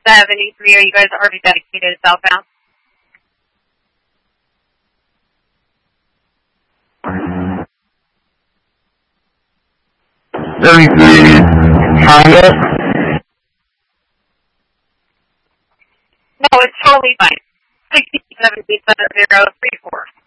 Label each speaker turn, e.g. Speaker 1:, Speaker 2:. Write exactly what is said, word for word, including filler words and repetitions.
Speaker 1: seventy-three, are you guys already dedicated southbound?
Speaker 2: seventy-three, Honda?
Speaker 1: No, it's totally fine. sixty-seven, seven zero three four.